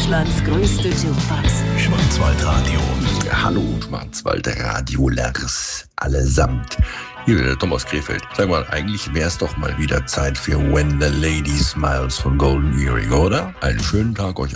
Deutschlands größte Jukebox. Schwarzwaldradio. Hallo Schwarzwaldradiolers allesamt. Hier der Thomas Krefeld. Sag mal, eigentlich wäre es doch mal wieder Zeit für When the Lady Smiles von Golden Earring, oder? Einen schönen Tag euch